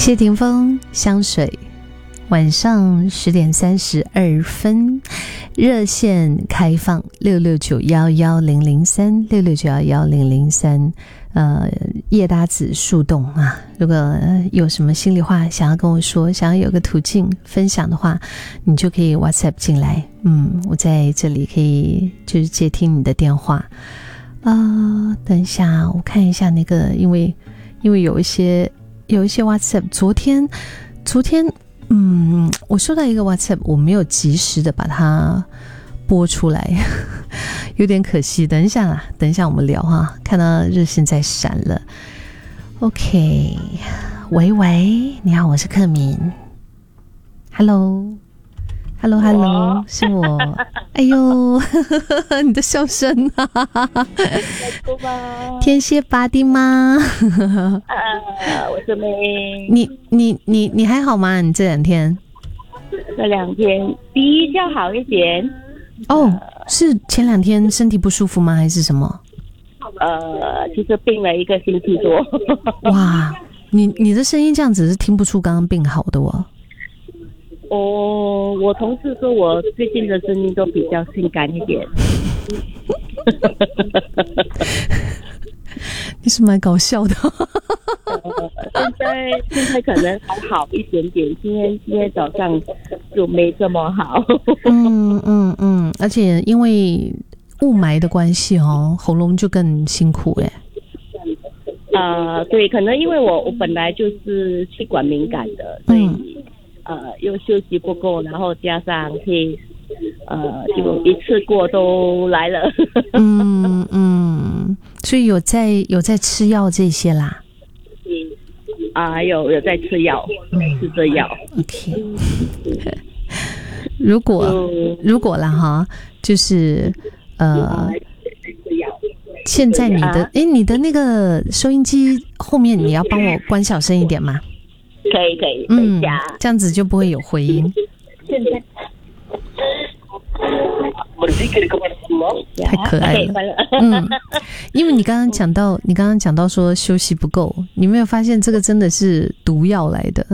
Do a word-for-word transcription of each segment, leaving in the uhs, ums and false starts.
谢霆锋香水，晚上十点三十二分，热线开放六六九幺幺零零三六六九幺幺零零三。呃，叶搭子树洞啊，如果有什么心里话想要跟我说，想要有个途径分享的话，你就可以 WhatsApp 进来。嗯，我在这里可以就是接听你的电话。啊、呃，等一下，我看一下那个，因为因为有一些有一些 WhatsApp， 昨天昨天嗯，我收到一个 WhatsApp， 我没有及时的把它播出来，有点可惜。等一下啦，等一下我们聊哈。看到热线在闪了 ，OK， 喂喂，你好，我是克敏 ，Hello，Hello Hello， 是我。哎呦，你的笑声啊，天蝎拔的吗？ 啊，我是妹。 你你你你还好吗？你这两天？ 这两天比较好一点。 哦，是前两天身体不舒服吗？还是什么？ 呃，其实病了一个星期多。 哇，你你的声音这样子是听不出刚刚病好的哦。 哦，我同事说我最近的声音都比较性感一点。 你是蛮搞笑的。 呃、现在现在可能还好一点点，今天今天早上就没这么好。 嗯嗯嗯，而且因为雾霾的关系哦，喉咙就更辛苦哎。 呃，对，可能因为我我本来就是气管敏感的，所以、嗯、呃又休息不够，然后加上可呃就一次过都来了。 嗯嗯，所以有在有在吃药这些啦。 啊、呃，有有在吃药，吃着药。 OK。如果如果啦哈，就是呃，现在你的哎、啊，你的那个收音机后面你要帮我关小声一点吗？ 可以可以， 嗯，这样子就不会有回音。 现在。 太可爱了，嗯，因为你刚刚讲到，你刚刚讲到说休息不够，你没有发现这个真的是毒药来的？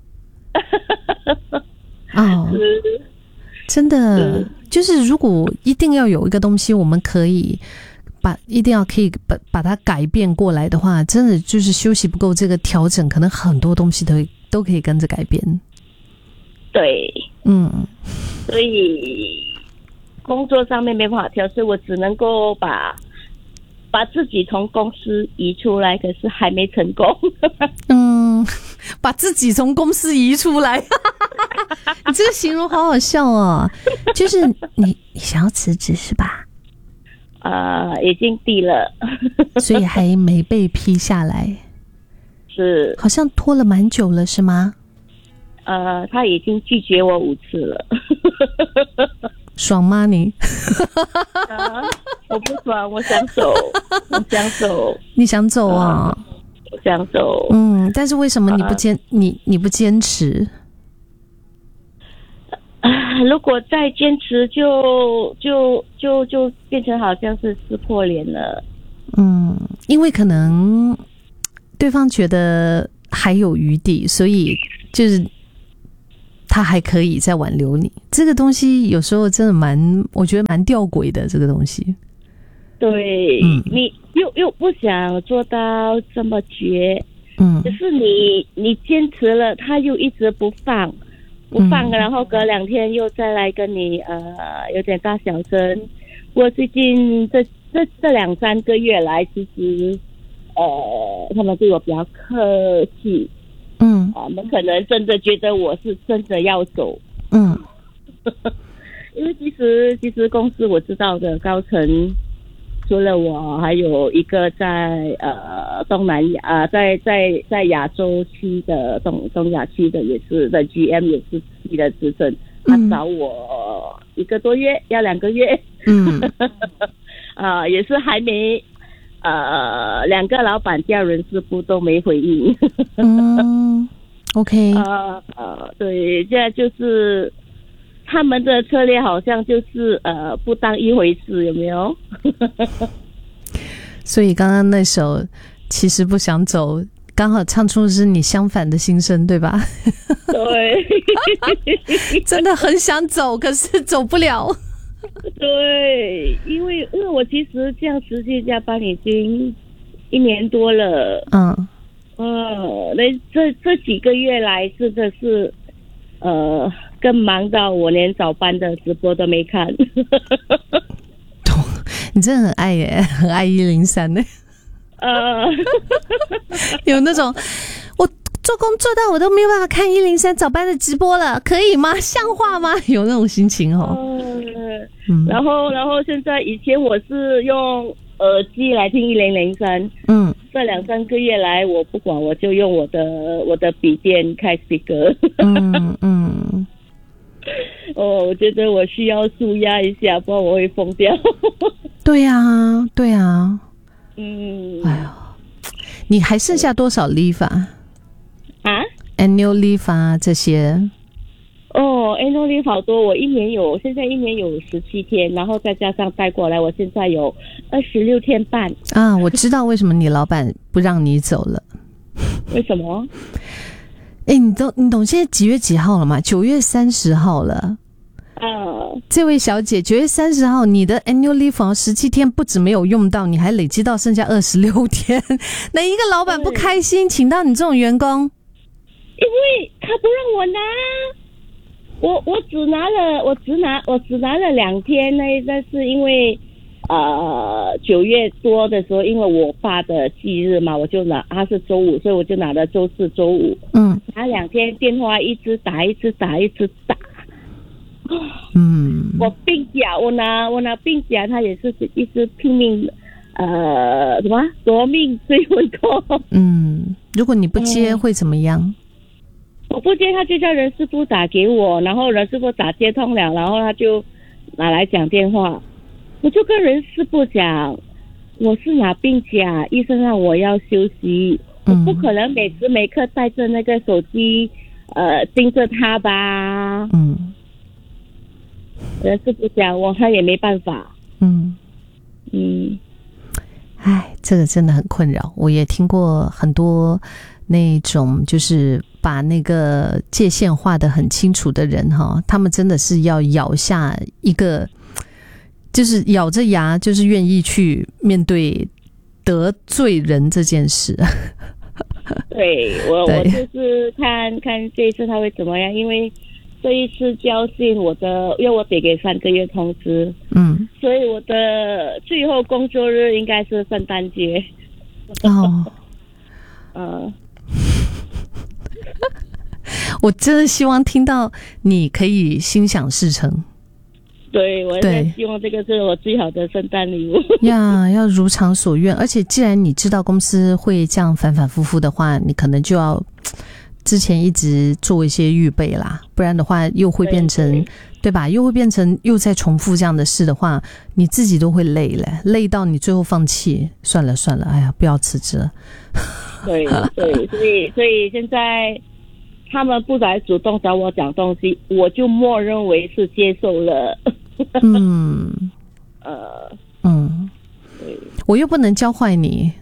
哦，真的，就是如果一定要有一个东西，我们可以把一定要可以把把它改变过来的话，真的就是休息不够这个调整，可能很多东西都都可以跟着改变。 对， 嗯， 所以。工作上面没办法调，所以我只能够把把自己从公司移出来，可是还没成功。 嗯，把自己从公司移出来，你这个形容好好笑哦。就是你你想要辞职是吧？ 呃，已经递了， 所以还没被批下来。 是， 好像拖了蛮久了，是吗？ 呃，他已经拒绝我五次了。 爽吗你？ 啊，我不爽，我想走，我想走。 你想走啊？ 呃、我想走。 嗯，但是为什么你不坚、呃、你你不坚持？ 啊，如果再坚持就，就就就就变成好像是撕破脸了。 嗯，因为可能对方觉得还有余地，所以就是。他还可以再挽留你，这个东西有时候真的蛮，我觉得蛮吊诡的。这个东西， 对，嗯、你又又不想做到这么绝， 嗯， 可是你你坚持了，他又一直不放，不放，嗯、然后隔两天又再来跟你呃有点大小声。我最近这这这两三个月来，其实呃他们对我比较客气。 嗯， 我们可能真的觉得我是真的要走， 嗯， 因为其实其实公司我知道的高层，除了我，还有一个在呃东南亚啊、呃，在在在亚洲区的东东亚区的也是的 G M 也是系的资深，他找我一个多月要两个月，嗯，啊、呃、也是还没。呃，两个老板叫人事部都没回应。 嗯 ，OK。 呃呃，对，现在就是他们的策略好像就是呃不当一回事，有没有？ 所以刚刚那首其实不想走， 刚好唱出是你相反的心声，对吧？ 对， 真的很想走，可是走不了。 对，因为因为我其实这样持续加班已经一年多了， 嗯， 呃，那这这几个月来真的是，呃，更忙到我连早班的直播都没看。 你真的很爱耶，很爱一零三呢。 呃， 有那种我做工做到我都没有办法看一零三早班的直播了，可以吗？像话吗？有那种心情哦。 呃、嗯，然后然后现在以前我是用耳机来听一零零三，嗯，这两三个月来我不管，我就用我的我的笔电开 speaker。嗯嗯。哦，我觉得我需要舒压一下，不然我会疯掉。 对啊，对啊。 嗯， 哎呦，你还剩下多少 leave 啊？ 啊 ？annual leave 啊，这些。 哦 ，annual leave 好多，我一年有，现在一年有十七天，然后再加上带过来，我现在有二十六天半。 啊，我知道为什么你老板不让你走了。 为什么？ 哎，你懂你懂现在几月几号了吗？九月三十号了。Uh, 这位小姐，九月三十号，你的 annual leave 十七天不止没有用到，你还累积到剩下二十六天。哪一个老板不开心，请到你这种员工？ 因为他不让我拿，我我只拿了，我只拿我只拿了两天呢。但是因为呃九月多的时候，因为我爸的忌日嘛，我就拿他是周五，所以我就拿了周四、周五。嗯，拿两天电话一直打，一直打，一直打。嗯，我病假，我拿我拿病假，他也是一直拼命，呃，什么夺命追魂 call。 嗯，如果你不接、嗯、会怎么样？ 我不接，他就叫人事部打给我，然后人事部打接通了，然后他就拿来讲电话，我就跟人事部讲，我是拿病假，医生让我要休息，嗯、我不可能每时每刻带着那个手机，呃，盯着他吧。嗯。人事部讲我，他也没办法。嗯嗯，哎，这个真的很困扰。我也听过很多那种，就是把那个界限画得很清楚的人哈，他们真的是要咬下一个，就是咬着牙，就是愿意去面对得罪人这件事。 对我，我就是看看这一次他会怎么样，因为。这一次交信我的，因为我得给三个月通知，嗯，所以我的最后工作日应该是圣诞节。哦， 呃，我真的希望听到你可以心想事成。 对，我在希望这个是我最好的圣诞礼物。 呀，要如偿所愿，而且既然你知道公司会这样反反复复的话，你可能就要。之前一直做一些预备啦，不然的话又会变成 对, 对吧？又会变成又在重复这样的事的话，你自己都会累了，累到你最后放弃，算了算了，哎呀，不要辞职了。 对对，所以所以现在他们不来主动找我讲东西，我就默认为是接受了。嗯， 呃，嗯，我又不能教坏你。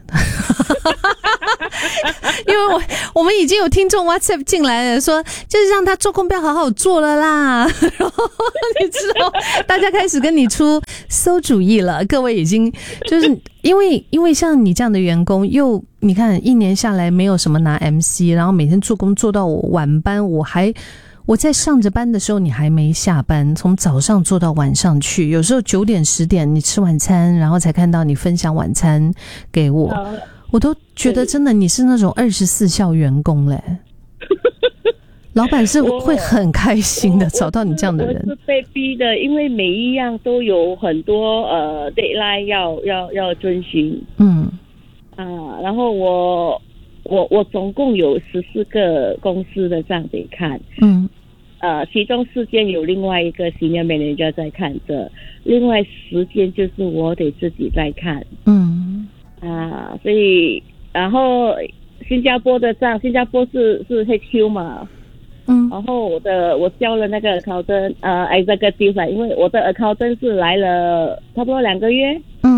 因为我我们已经有听众 WhatsApp 进来了，说就是让他做工不要好好做了啦，然后你知道大家开始跟你出馊主意了。各位已经就是因为因为像你这样的员工，又你看一年下来没有什么拿 M C， 然后每天做工做到我晚班，我还我在上着班的时候你还没下班，从早上做到晚上去，有时候九点十点你吃晚餐，然后才看到你分享晚餐给我。我都觉得真的你是那种二十四孝员工嘞，老板是会很开心的找到你这样的人。 我是被逼的，因为每一样都有很多呃 deadline 要要要遵循。嗯啊，然后我我我总共有十四个公司的账得看。嗯。呃，其中四件有另外一个 senior manager 在看着，另外十件就是我得自己在看。嗯。啊，所以然后新加坡的账，新加坡是是 H Q 嘛，嗯，然后我的我交了那个 accountant 呃 executive， 因为我的 accountant 是来了差不多两个月，嗯，他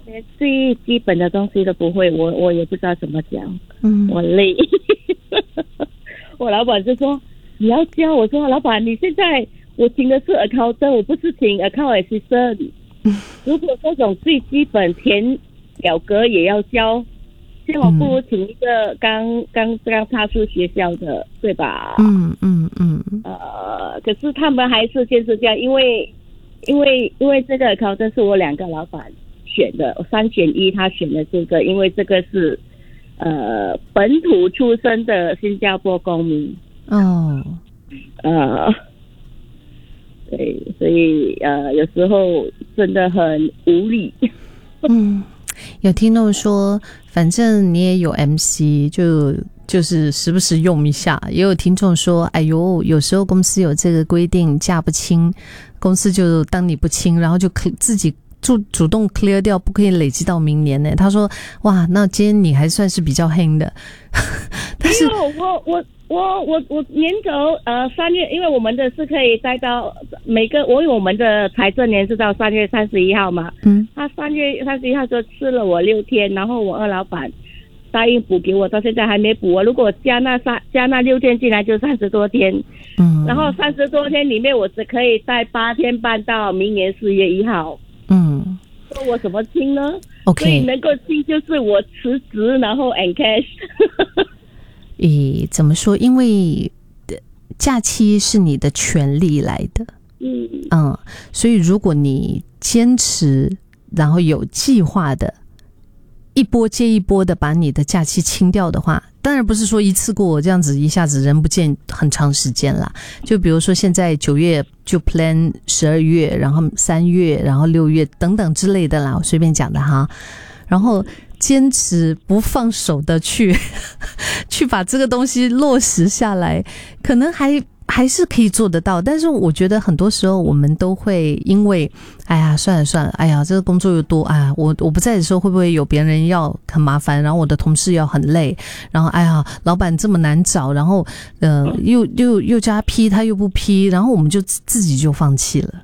连最基本的东西都不会，我我也不知道怎么讲，嗯，我累。我老板就说你要教，我说老板，你现在我请的是 accountant， 我不是请 account assistant。如果这种最基本填表格也要教，这样我不如请一个刚刚刚踏入学校的，对吧？ 嗯嗯嗯。 呃，可是他们还是坚持这样，因为因为因为这个 accountant 是我两个老板选的，三选一，他选的这个，因为这个是呃本土出生的新加坡公民。 哦。 呃。对，所以呃，有时候真的很无力。 嗯，有听众说，反正你也有 M C， 就就是时不时用一下。也有听众说，哎呦，有时候公司有这个规定，假不清，公司就当你不清，然后就自己主主动 clear 掉，不可以累积到明年呢。他说，哇，那今天你还算是比较黑的。但是我我。我我我年头呃三月，因为我们的是可以待到每个，我因为我们的财政年是到三月三十一号嘛，嗯，他三月三十一号就吃了我六天，然后我二老板答应补给我，到现在还没补啊。如果加那三加那六天进来就三十多天，嗯，然后三十多天里面我只可以待八天半到明年四月一号，嗯，说我怎么清呢 ？OK， 所以能够清就是我辞职，然后 and cash。 诶，怎么说？因为假期是你的权利来的，嗯嗯，所以如果你坚持，然后有计划的，一波接一波的把你的假期清掉的话，当然不是说一次过这样子一下子人不见很长时间啦。就比如说现在九月就 plan 十二月，然后三月，然后六月等等之类的啦，我随便讲的哈，然后。坚持不放手的去去把这个东西落实下来，可能还还是可以做得到。但是我觉得很多时候我们都会因为哎呀算了算了，哎呀这个工作又多，哎呀我我不在的时候会不会有别人要很麻烦，然后我的同事要很累，然后哎呀老板这么难找，然后呃又又又叫他批他又不批，然后我们就自己就放弃了。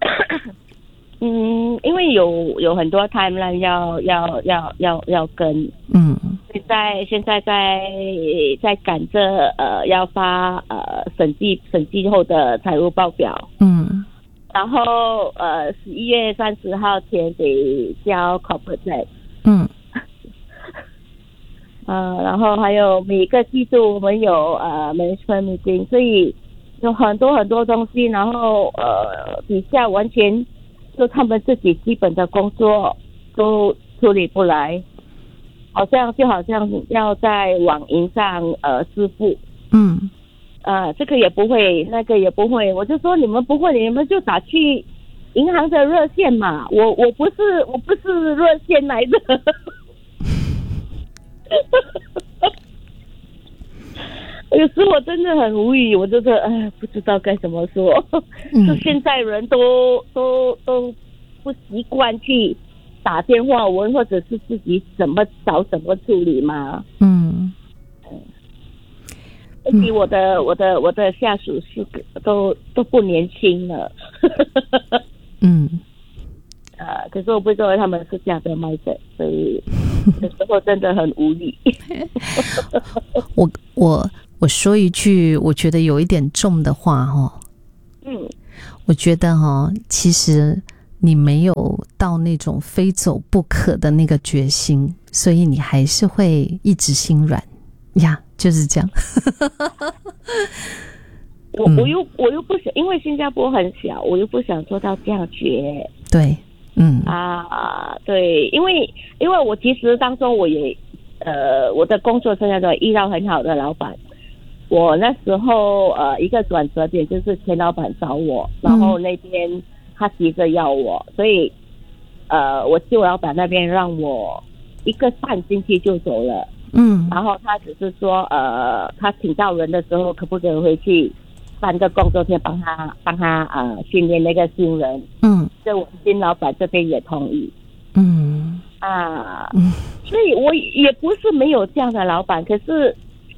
嗯，因为有有很多 timeline 要要要要要跟，嗯，现在现在在在赶着呃要发呃审计审计后的财务报表，嗯，然后呃十一月三十号前得交 corporate tax， 嗯，呃，然后还有每个季度我们有呃 management meeting， 所以有很多很多东西，然后呃底下完全。就他们自己基本的工作都处理不来，好像就好像要在网银上呃支付，嗯，呃这个也不会，那个也不会，我就说你们不会，你们就打去银行的热线嘛，我我不是我不是热线来的。有时我真的很无语，我真的哎不知道该怎么说。嗯、就现在人都都都不习惯去打电话问，或者是自己怎么找怎么处理嘛。嗯，而且我的、嗯、我的我的下属是都都不年轻了。嗯，呃，可是我不知道他们是这样的卖的，所以有时候真的很无语。 我我。我说一句我觉得有一点重的话齁，嗯，我觉得齁，其实你没有到那种非走不可的那个决心，所以你还是会一直心软呀，就是这样。 我我又我又不想，因为新加坡很小，我又不想做到这样绝。 对，嗯啊，对，因为因为我其实当中我也呃我的工作生涯中遇到很好的老板。我那时候呃一个转折点就是前老板找我，然后那边他急着要我，所以呃我旧老板那边让我一个半星期就走了，嗯，然后他只是说呃他请到人的时候可不可以回去三个工作天帮他帮他呃训练那个新人，嗯，所以我新老板这边也同意，嗯啊，嗯，所以我也不是没有这样的老板，可是。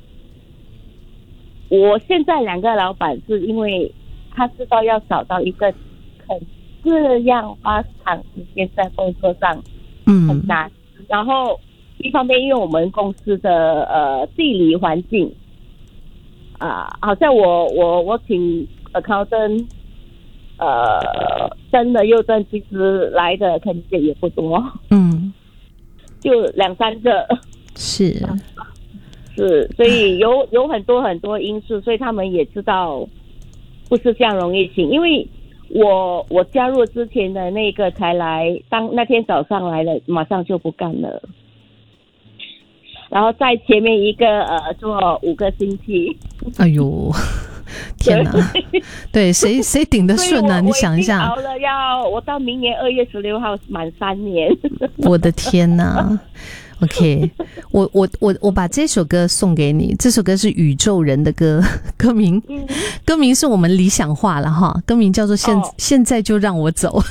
我现在两个老板是因为他知道要找到一个肯这样花长时间在工作上嗯， 很难。然后一方面因为我们公司的呃地理环境啊、呃，好像我我我请 accountant 呃真的又真其实来的肯定也不多， 嗯， 就两三个， 是是，所以有有很多很多因素，所以他们也知道不是这样容易请，因为我我加入之前的那个才来，当那天早上来了，马上就不干了。然后在前面一个呃做五个星期， 哎呦，天哪！对，谁谁顶得顺呢、啊？你想一下， 熬了要我到明年二月十六号满三年。 我的天哪 ！OK， 我我我我把这首歌送给你，这首歌是宇宙人的歌，歌名、嗯、歌名是我们理想化了哈，歌名叫做现、哦、现在就让我走。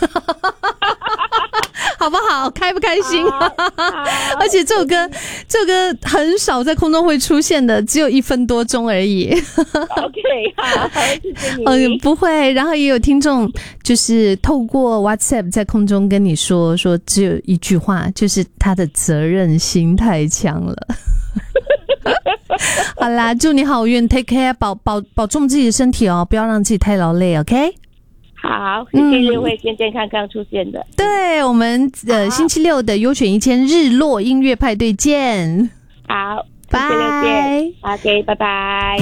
好不好？开不开心？而且这首歌，这首歌很少在空中会出现的，只有一分多钟而已。 OK， 好，谢谢你。 嗯，不会。然后也有听众就是透过 WhatsApp 在空中跟你说，说只有一句话，就是他的责任心太强了。好啦，祝你好运 ，Take care， 保保保重自己的身体哦，不要让自己太劳累 ，OK？ 好，星期六会健健康康出现的。 对，我们呃星期六的优选一千日落音乐派对见。 好， 拜。 OK， 拜拜。